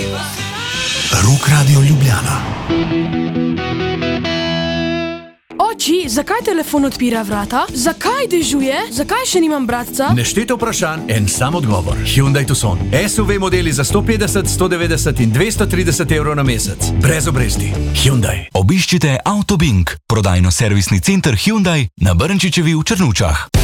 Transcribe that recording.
Rock Radio Ljubljana. Oči, zakaj telefon odpira vrata? Zakaj dežuje? Zakaj še nimam bratca? Nešteto vprašanj, en sam odgovor. Hyundai Tucson. SUV modeli za 150, 190 in 230 evrov na mesec. Brez obresti. Hyundai. Obiščite Autobink, prodajno-servisni center Hyundai na Brnčičevi v Črnučah.